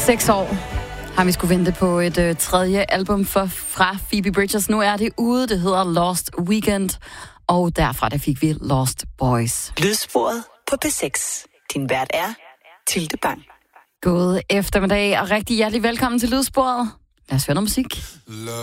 6 år har vi skulle vente på et tredje album fra Phoebe Bridgers. Nu er det ude, det hedder Lost Weekend, og derfra der fik vi Lost Boys. Lydsporet på P6. Din vært er Tilde Bang. God eftermiddag, og rigtig hjertelig velkommen til Lydsporet. Lad os høre noget musik.